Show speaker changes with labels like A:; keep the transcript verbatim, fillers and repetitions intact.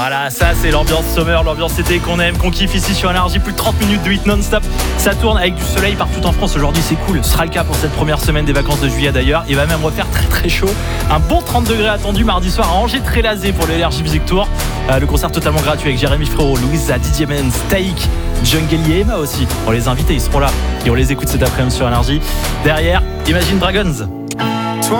A: Voilà, ça c'est l'ambiance summer, l'ambiance été qu'on aime, qu'on kiffe ici sur Énergie. Plus de trente minutes de hit non-stop. Ça tourne avec du soleil partout en France. Aujourd'hui c'est cool. Ce sera le cas pour cette première semaine des vacances de juillet d'ailleurs. Il va même refaire très très chaud. Un bon trente degrés attendu mardi soir à Angers-Trélazé pour l'Energy Music Tour. Euh, le concert totalement gratuit avec Jérémy Frérot, Louisa, D J Menz, Taïk, Jungle et Emma aussi. On les invite, ils seront là. Et on les écoute cet après-midi sur Énergie. Derrière, Imagine Dragons.